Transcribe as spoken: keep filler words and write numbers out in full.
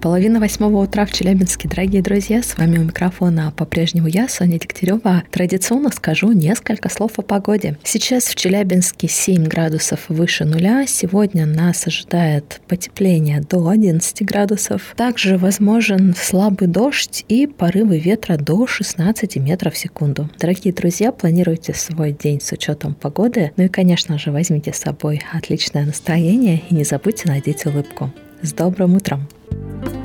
Половина восьмого утра в Челябинске, дорогие друзья. С вами у микрофона по-прежнему я, Соня Дегтярева. Традиционно скажу несколько слов о погоде. Сейчас в Челябинске семь градусов выше нуля. Сегодня нас ожидает потепление до одиннадцати градусов. Также возможен слабый дождь и порывы ветра до шестнадцати метров в секунду. Дорогие друзья, планируйте свой день с учетом погоды. Ну и, конечно же, возьмите с собой отличное настроение и не забудьте надеть улыбку. С добрым утром!